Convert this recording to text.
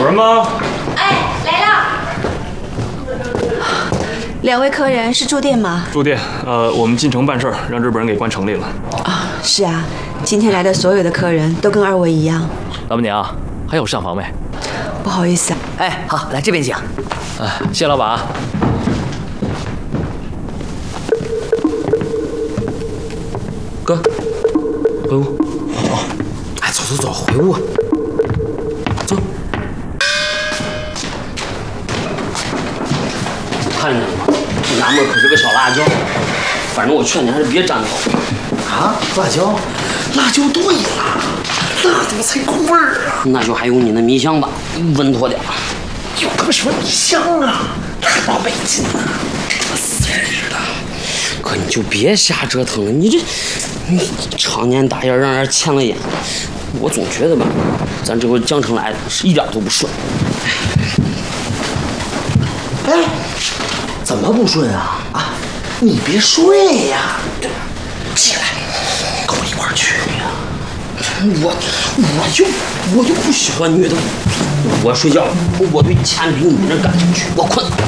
人吗？ 哎，来了。2位客人是住店吗？ 住店。我们进城办事儿，让日本人给关城里了。 啊，是啊，今天来的所有的客人都跟2位一样。 老板娘，还有上房没？ 不好意思啊。 哎，好，来这边请。 谢老板。 哥，回屋。哎，走，回屋。走。看见了吗？衙门可是个小辣椒。反正我劝你还是别沾口。 啊，辣椒，辣椒对了，那怎么才够味儿啊？ 那就还用你那米香吧，稳妥点。 有个什么米香啊，大到北京啊，跟死人似的。 哥，你就别瞎折腾了，你常年打烟让人欠了烟，我总觉得吧，咱这回江城来的是一点都不顺。 哎，怎么不顺啊？啊，你别睡呀，起来，跟我一块儿去呀。 我就不喜欢女的，我睡觉，我对钱比你那感兴趣，我困。